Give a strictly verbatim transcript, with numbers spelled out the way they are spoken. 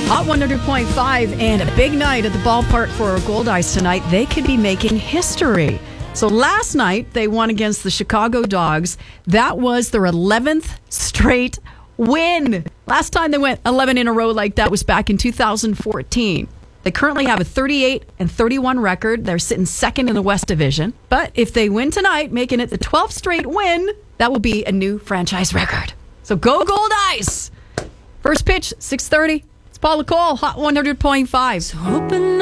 Hot one hundred point five and a big night at the ballpark for Goldeyes tonight. They could be making history. So last night, they won against the Chicago Dogs. That was their eleventh straight win. Last time they went eleven in a row like that was back in two thousand fourteen. They currently have a thirty-eight and thirty-one record. They're sitting second in the West Division. But if they win tonight, making it the twelfth straight win, that will be a new franchise record. So go Goldeyes! First pitch, six thirty. It's Paula Cole, Hot one hundred point five. So open